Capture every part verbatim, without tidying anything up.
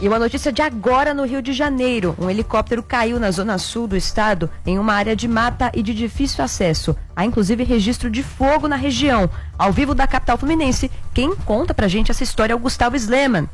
E uma notícia de agora no Rio de Janeiro. Um helicóptero caiu na zona sul do estado, em uma área de mata e de difícil acesso. Há inclusive registro de fogo na região. Ao vivo da capital fluminense, quem conta pra gente essa história é o Gustavo Sleman.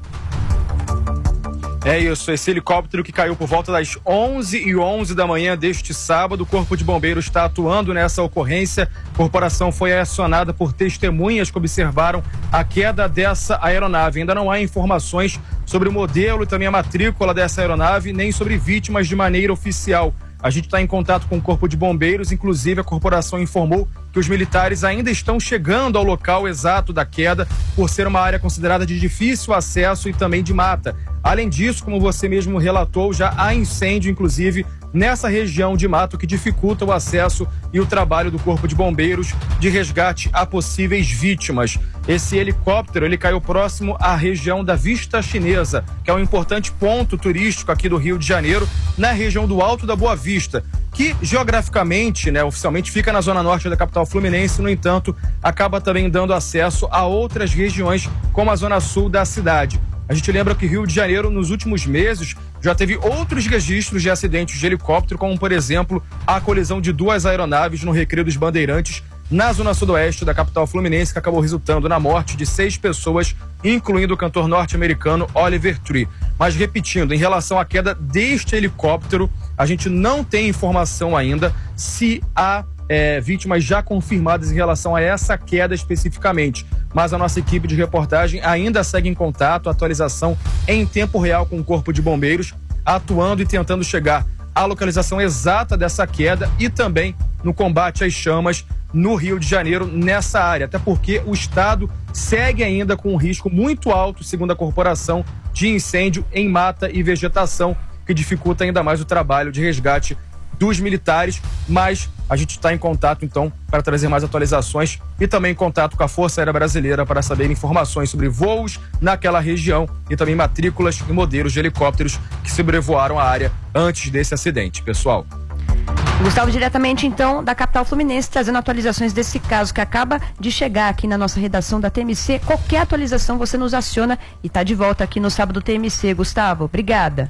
É isso, esse helicóptero que caiu por volta das onze e onze da manhã deste sábado. O Corpo de Bombeiros está atuando nessa ocorrência. A corporação foi acionada por testemunhas que observaram a queda dessa aeronave. Ainda não há informações sobre o modelo e também a matrícula dessa aeronave, nem sobre vítimas de maneira oficial. A gente está em contato com o Corpo de Bombeiros, inclusive a corporação informou que os militares ainda estão chegando ao local exato da queda, por ser uma área considerada de difícil acesso e também de mata. Além disso, como você mesmo relatou, já há incêndio, inclusive, nessa região de mato que dificulta o acesso e o trabalho do Corpo de Bombeiros de resgate a possíveis vítimas. Esse helicóptero, ele caiu próximo à região da Vista Chinesa, que é um importante ponto turístico aqui do Rio de Janeiro, na região do Alto da Boa Vista, que geograficamente, né, oficialmente fica na zona norte da capital fluminense, no entanto, acaba também dando acesso a outras regiões, como a zona sul da cidade. A gente lembra que Rio de Janeiro, nos últimos meses, já teve outros registros de acidentes de helicóptero, como, por exemplo, a colisão de duas aeronaves no Recreio dos Bandeirantes, na zona sudoeste da capital fluminense, que acabou resultando na morte de seis pessoas, incluindo o cantor norte-americano Oliver Tree. Mas, repetindo, em relação à queda deste helicóptero, a gente não tem informação ainda se há é, vítimas já confirmadas em relação a essa queda especificamente. Mas a nossa equipe de reportagem ainda segue em contato, atualização em tempo real com o Corpo de Bombeiros, atuando e tentando chegar à localização exata dessa queda e também no combate às chamas no Rio de Janeiro, nessa área. Até porque o estado segue ainda com um risco muito alto, segundo a corporação, de incêndio em mata e vegetação, que dificulta ainda mais o trabalho de resgate dos militares, mas a gente está em contato, então, para trazer mais atualizações e também em contato com a Força Aérea Brasileira para saber informações sobre voos naquela região e também matrículas e modelos de helicópteros que sobrevoaram a área antes desse acidente, pessoal. Gustavo, diretamente então da capital fluminense, trazendo atualizações desse caso que acaba de chegar aqui na nossa redação da T M C. Qualquer atualização você nos aciona e está de volta aqui no Sábado T M C. Gustavo, obrigada.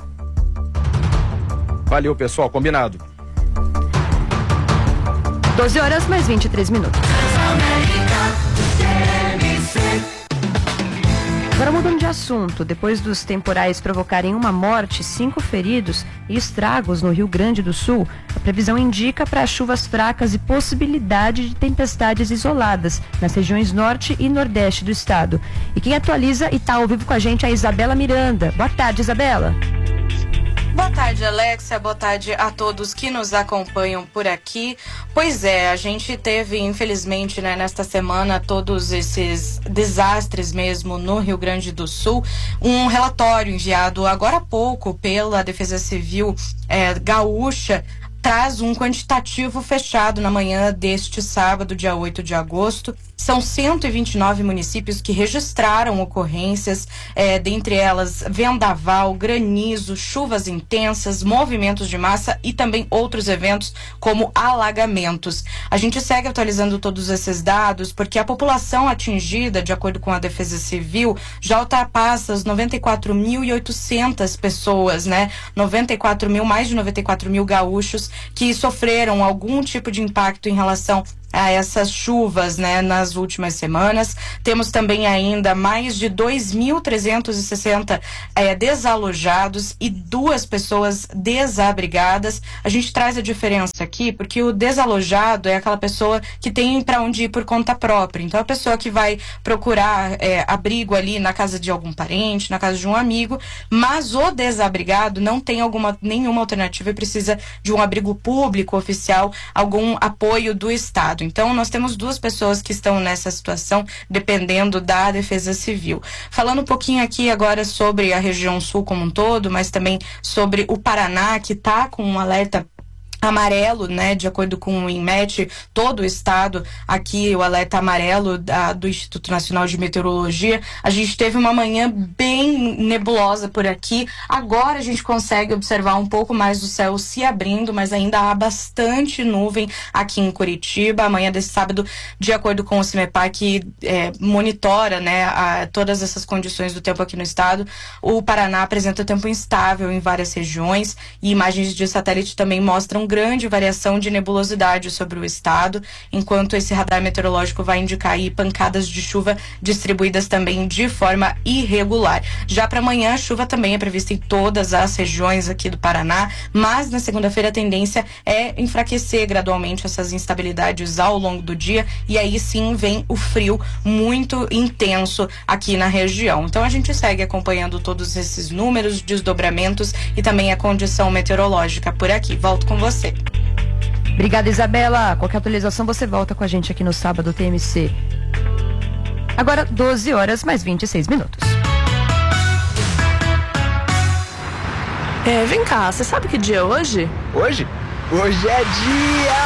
Valeu, pessoal, combinado. doze horas mais vinte e três minutos. Agora mudando de assunto, depois dos temporais provocarem uma morte, cinco feridos e estragos no Rio Grande do Sul, a previsão indica para chuvas fracas e possibilidade de tempestades isoladas nas regiões norte e nordeste do estado. E quem atualiza e está ao vivo com a gente é a Isabela Miranda. Boa tarde, Isabela. Boa tarde, Alexia. Boa tarde a todos que nos acompanham por aqui. Pois é, a gente teve, infelizmente, né, nesta semana, todos esses desastres mesmo no Rio Grande do Sul. Um relatório enviado agora há pouco pela Defesa Civil é, gaúcha traz um quantitativo fechado na manhã deste sábado, dia oito de agosto. São cento e vinte e nove municípios que registraram ocorrências, é, dentre elas vendaval, granizo, chuvas intensas, movimentos de massa e também outros eventos como alagamentos. A gente segue atualizando todos esses dados porque a população atingida, de acordo com a Defesa Civil, já ultrapassa as noventa e quatro mil e oitocentas pessoas, né? noventa e quatro mil, mais de noventa e quatro mil gaúchos que sofreram algum tipo de impacto em relação a essas chuvas, né, nas últimas semanas. Temos também ainda mais de dois mil trezentos e sessenta é, desalojados e duas pessoas desabrigadas. A gente traz a diferença aqui porque o desalojado é aquela pessoa que tem para onde ir por conta própria. Então a pessoa que vai procurar é, abrigo ali na casa de algum parente, na casa de um amigo, mas o desabrigado não tem alguma, nenhuma alternativa e precisa de um abrigo público, oficial, algum apoio do Estado. Então, nós temos duas pessoas que estão nessa situação, dependendo da Defesa Civil. Falando um pouquinho aqui agora sobre a região sul como um todo, mas também sobre o Paraná, que está com um alerta amarelo, né, de acordo com o INMET, todo o estado, aqui o alerta amarelo da, do Instituto Nacional de Meteorologia. A gente teve uma manhã bem nebulosa por aqui, agora a gente consegue observar um pouco mais do céu se abrindo, mas ainda há bastante nuvem aqui em Curitiba. Amanhã desse sábado, de acordo com o CIMEPAR, que é, monitora, né, a, todas essas condições do tempo aqui no estado, o Paraná apresenta tempo instável em várias regiões, e imagens de satélite também mostram grande variação de nebulosidade sobre o estado, enquanto esse radar meteorológico vai indicar aí pancadas de chuva distribuídas também de forma irregular. Já para amanhã, a chuva também é prevista em todas as regiões aqui do Paraná, mas na segunda-feira a tendência é enfraquecer gradualmente essas instabilidades ao longo do dia, e aí sim vem o frio muito intenso aqui na região. Então a gente segue acompanhando todos esses números, desdobramentos e também a condição meteorológica por aqui. Volto com você. Obrigada, Isabela. Qualquer atualização você volta com a gente aqui no Sábado T M C. Agora doze horas mais vinte e seis minutos. É, vem cá, você sabe que dia é hoje? Hoje? Hoje é dia